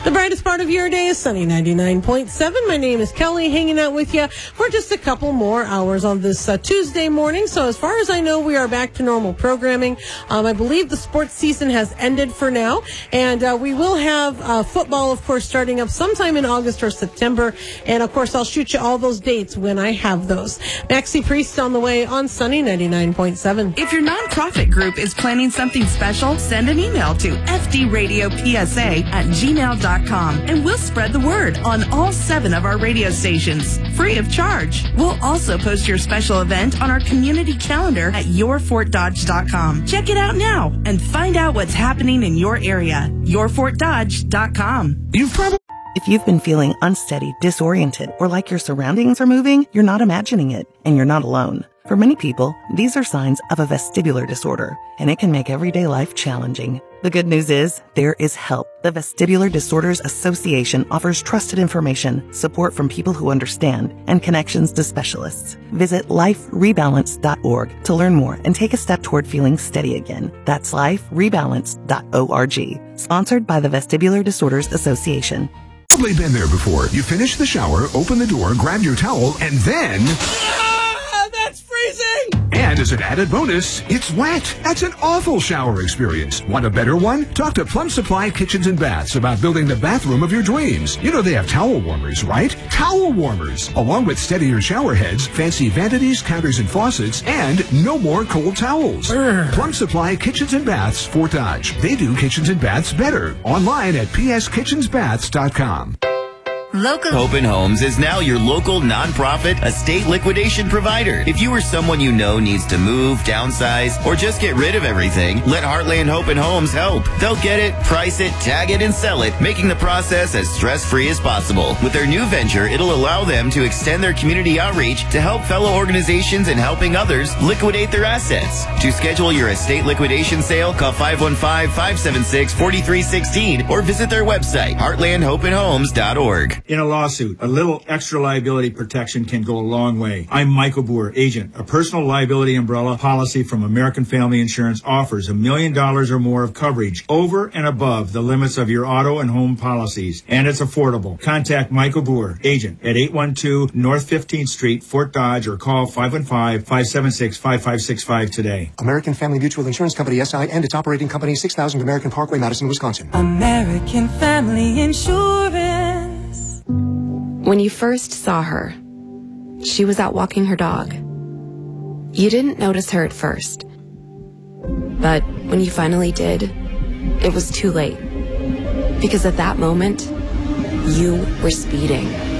The brightest part of your day is sunny 99.7. My name is Kelly, hanging out with you for just a couple more hours on this Tuesday morning. So as far as I know, we are back to normal programming. I believe the sports season has ended for now, and we will have football, of course, starting up sometime in August or September. And of course, I'll shoot you all those dates when I have those. Maxi Priest on the way on Sunny 99.7. If your nonprofit group is planning something special, send an email to fdradiopsa@gmail.com and we'll spread the word on all 7 of our radio stations, free of charge. We'll also post your special event on our community calendar at yourfortdodge.com. Check it out now and find out what's happening in your area. yourfortdodge.com. If you've been feeling unsteady, disoriented, or like your surroundings are moving, you're not imagining it, and you're not alone. For many people, these are signs of a vestibular disorder, and it can make everyday life challenging. The good news is, there is help. The Vestibular Disorders Association offers trusted information, support from people who understand, and connections to specialists. Visit liferebalance.org to learn more and take a step toward feeling steady again. That's liferebalance.org. Sponsored by the Vestibular Disorders Association. Probably been there before. You finish the shower, open the door, grab your towel, and then... That's freezing! And as an added bonus, it's wet. That's an awful shower experience. Want a better one? Talk to Plum Supply Kitchens and Baths about building the bathroom of your dreams. You know they have towel warmers, right? Towel warmers! Along with steadier shower heads, fancy vanities, counters, and faucets, and no more cold towels. Plum Supply Kitchens and Baths, Fort Dodge. They do kitchens and baths better. Online at pskitchensbaths.com. Local Open Homes is now your local nonprofit estate liquidation provider. If you or someone you know needs to move, downsize, or just get rid of everything, let Heartland Open Homes help. They'll get it, price it, tag it, and sell it, making the process as stress-free as possible. With their new venture, it'll allow them to extend their community outreach to help fellow organizations and helping others liquidate their assets. To schedule your estate liquidation sale, call 515-576-4316 or visit their website, heartlandopenhomes.org. In a lawsuit, a little extra liability protection can go a long way. I'm Michael Boer, agent. A personal liability umbrella policy from American Family Insurance offers $1 million or more of coverage over and above the limits of your auto and home policies. And it's affordable. Contact Michael Boer, agent, at 812 North 15th Street, Fort Dodge, or call 515-576-5565 today. American Family Mutual Insurance Company, SI, and its operating company, 6000 American Parkway, Madison, Wisconsin. American Family Insurance. When you first saw her, she was out walking her dog. You didn't notice her at first. But when you finally did, it was too late. Because at that moment, you were speeding.